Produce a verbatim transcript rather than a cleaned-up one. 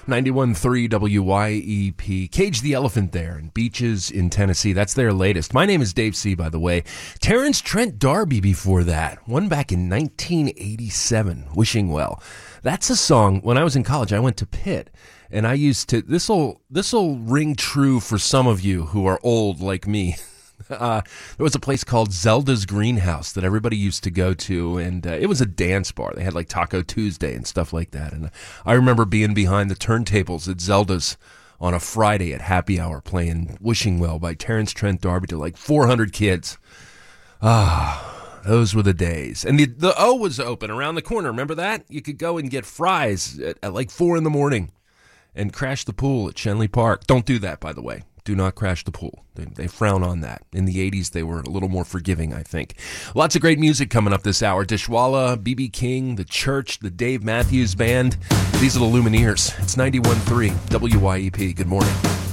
ninety-one point three W Y E P. Cage the Elephant there, and Beaches in Tennessee. That's their latest. My name is Dave C., by the way. Terrence Trent D'Arby before that. One back in nineteen eighty-seven, Wishing Well. That's a song, when I was in college, I went to Pitt, and I used to, this'll, this'll ring true for some of you who are old like me. Uh, there was a place called Zelda's Greenhouse that everybody used to go to, and uh, it was a dance bar. They had like Taco Tuesday and stuff like that. And I remember being behind the turntables at Zelda's on a Friday at happy hour playing Wishing Well by Terrence Trent D'Arby to like four hundred kids. Ah, those were the days. And the, the O was open around the corner. Remember that? You could go and get fries at, at like four in the morning and crash the pool at Shenley Park. Don't do that, by the way. Do not crash the pool. They, they frown on that. In the eighties, they were a little more forgiving, I think. Lots of great music coming up this hour. Dishwalla, B B King, The Church, the Dave Matthews Band. These are the Lumineers. It's ninety-one point three W Y E P. Good morning.